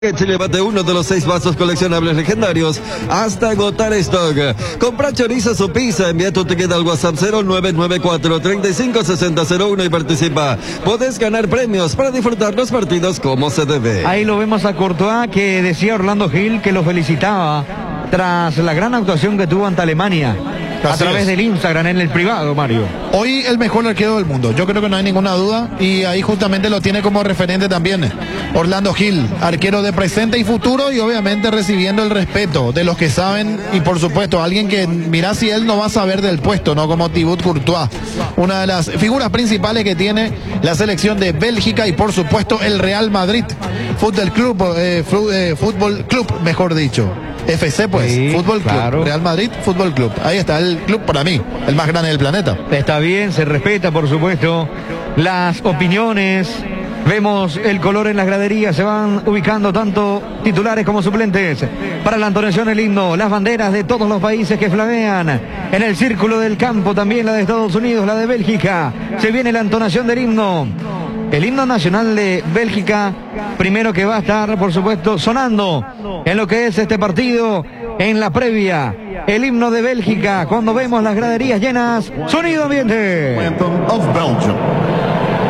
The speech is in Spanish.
Se llévate uno de los 6 vasos coleccionables legendarios hasta agotar stock. Compra chorizos o pizza, envía tu ticket al WhatsApp 0994-356001 y participa. Podés ganar premios para disfrutar los partidos como se debe. Ahí lo vemos a Courtois, que decía Orlando Gil que lo felicitaba tras la gran actuación que tuvo ante Alemania. A través del Instagram, en el privado, Mario. Hoy el mejor arquero del mundo, yo creo que no hay ninguna duda, y ahí justamente lo tiene como referente también Orlando Gil, arquero de presente y futuro, y obviamente recibiendo el respeto de los que saben, y por supuesto alguien que mira si él no va a saber del puesto, no como Thibaut Courtois, una de las figuras principales que tiene la selección de Bélgica, y por supuesto el Real Madrid Fútbol Club, mejor dicho. FC, pues, sí, Fútbol Club, claro. Real Madrid Fútbol Club. Ahí está el club para mí, el más grande del planeta. Está bien, se respeta, por supuesto, las opiniones. Vemos el color en las graderías, se van ubicando tanto titulares como suplentes. Para la entonación del himno, las banderas de todos los países que flamean. En el círculo del campo también la de Estados Unidos, la de Bélgica. Se viene la entonación del himno. El himno nacional de Bélgica, primero que va a estar, por supuesto, sonando en lo que es este partido, en la previa. El himno de Bélgica, cuando vemos las graderías llenas, sonido ambiente. Anthem of Belgium.